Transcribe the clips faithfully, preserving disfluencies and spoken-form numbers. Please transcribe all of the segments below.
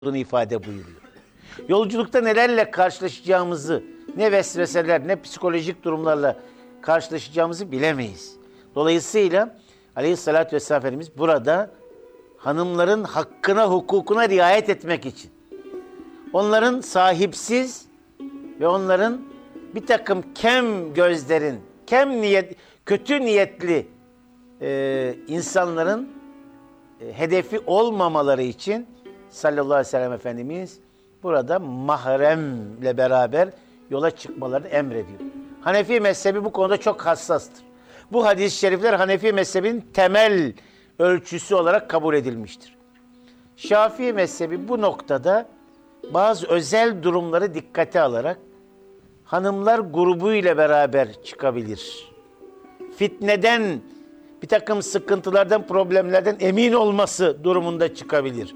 ifade buyuruyor. Yolculukta nelerle karşılaşacağımızı, ne vesveseler, ne psikolojik durumlarla karşılaşacağımızı bilemeyiz. Dolayısıyla Aleyhisselatü Vesselam Efendimiz burada hanımların hakkına, hukukuna riayet etmek için, onların sahipsiz ve onların bir takım kem gözlerin, kem niyet, kötü niyetli e, insanların e, hedefi olmamaları için sallallahu aleyhi ve sellem Efendimiz burada mahremle beraber yola çıkmalarını emrediyor. Hanefi mezhebi bu konuda çok hassastır. Bu hadis-i şerifler Hanefi mezhebinin temel ölçüsü olarak kabul edilmiştir. Şafii mezhebi bu noktada bazı özel durumları dikkate alarak hanımlar grubu ile beraber çıkabilir. Fitneden, bir takım sıkıntılardan, problemlerden emin olması durumunda çıkabilir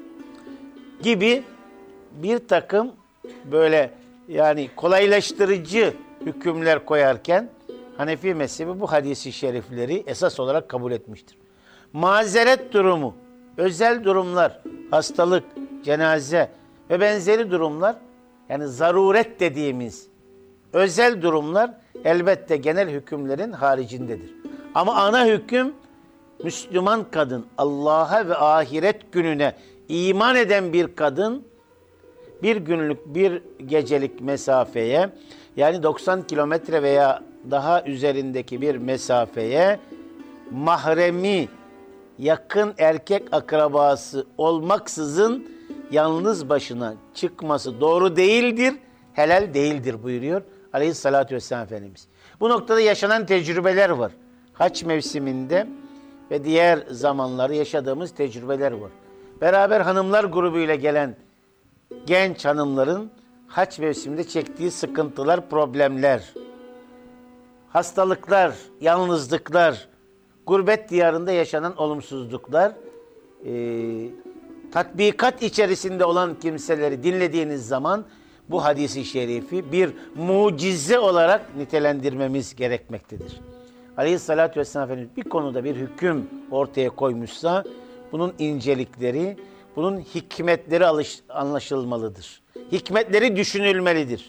gibi bir takım böyle yani kolaylaştırıcı hükümler koyarken Hanefi mezhebi bu hadisi şerifleri esas olarak kabul etmiştir. Mazeret durumu, özel durumlar, hastalık, cenaze ve benzeri durumlar, yani zaruret dediğimiz özel durumlar elbette genel hükümlerin haricindedir. Ama ana hüküm Müslüman kadın, Allah'a ve ahiret gününe iman eden bir kadın bir günlük, bir gecelik mesafeye, yani doksan kilometre veya daha üzerindeki bir mesafeye mahremi, yakın erkek akrabası olmaksızın yalnız başına çıkması doğru değildir, helal değildir buyuruyor Aleyhisselatü Vesselam Efendimiz. Bu noktada yaşanan tecrübeler var. Haç mevsiminde ve diğer zamanları yaşadığımız tecrübeler var. Beraber hanımlar grubuyla gelen genç hanımların haç mevsiminde çektiği sıkıntılar, problemler, hastalıklar, yalnızlıklar, gurbet diyarında yaşanan olumsuzluklar, e, tatbikat içerisinde olan kimseleri dinlediğiniz zaman bu hadisi şerifi bir mucize olarak nitelendirmemiz gerekmektedir. Aleyhissalatü vesselam Efendimiz bir konuda bir hüküm ortaya koymuşsa bunun incelikleri, bunun hikmetleri anlaşılmalıdır. Hikmetleri düşünülmelidir.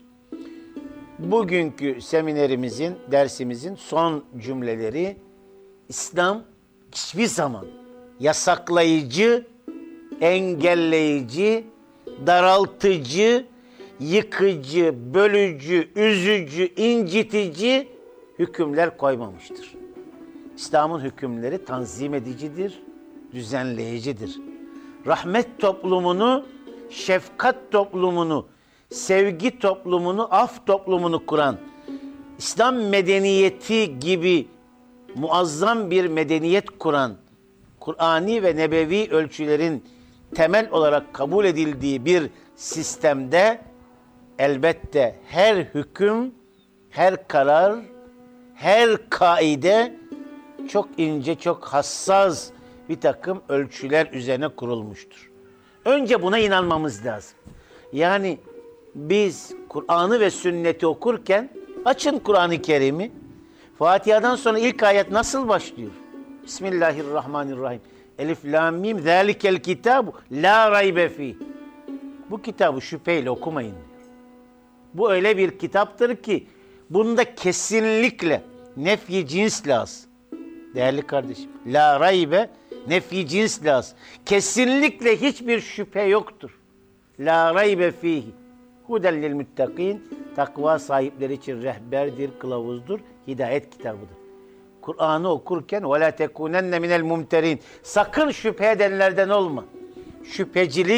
Bugünkü seminerimizin, dersimizin son cümleleri, İslam hiçbir zaman yasaklayıcı, engelleyici, daraltıcı, yıkıcı, bölücü, üzücü, incitici hükümler koymamıştır. İslam'ın hükümleri tanzim edicidir, düzenleyicidir. Rahmet toplumunu, şefkat toplumunu, sevgi toplumunu, af toplumunu kuran, İslam medeniyeti gibi muazzam bir medeniyet kuran, Kur'ani ve nebevi ölçülerin temel olarak kabul edildiği bir sistemde elbette her hüküm, her karar, her kaide çok ince, çok hassas bir takım ölçüler üzerine kurulmuştur. Önce buna inanmamız lazım. Yani biz Kur'an'ı ve sünneti okurken açın Kur'an-ı Kerim'i. Fatiha'dan sonra ilk ayet nasıl başlıyor? Bismillahirrahmanirrahim. Elif, lam, mim, zâlikel kitâbu lâ raybe fîh. Bu kitabı şüpheyle okumayın diyor. Bu öyle bir kitaptır ki bunda kesinlikle nefyi cins lazım. Değerli kardeşim, la raybe, nefyi cins lazım. Kesinlikle hiçbir şüphe yoktur. La raybe fihi. Huden lil muttaqin. Takva sahipleri için rehberdir, kılavuzdur, hidayet kitabıdır. Kur'an'ı okurken ve la tekunenne minel mumterin. Sakın şüphe edenlerden olma. Şüphecilik,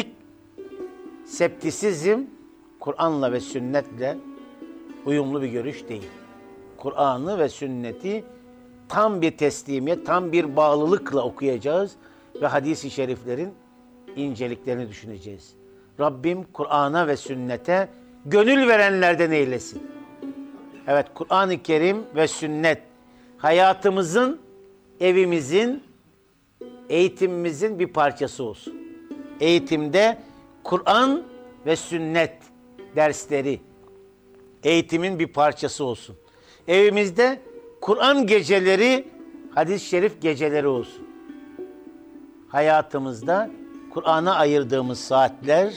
septisizm, Kur'an'la ve sünnetle uyumlu bir görüş değil. Kur'an'ı ve sünneti tam bir teslimiyet, tam bir bağlılıkla okuyacağız ve hadis-i şeriflerin inceliklerini düşüneceğiz. Rabbim Kur'an'a ve sünnete gönül verenlerden eylesin. Evet, Kur'an-ı Kerim ve sünnet hayatımızın, evimizin, eğitimimizin bir parçası olsun. Eğitimde Kur'an ve sünnet dersleri eğitimin bir parçası olsun. Evimizde Kur'an geceleri, hadis-i şerif geceleri olsun. Hayatımızda Kur'an'a ayırdığımız saatler